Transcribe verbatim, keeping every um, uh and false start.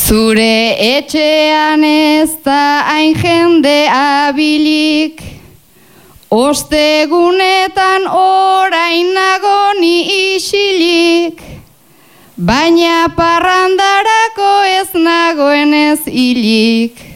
Zure etxean ez da hain jende abilik, ostegunetan orain nago ni isilik, baina parrandarako ez nagoenez hilik.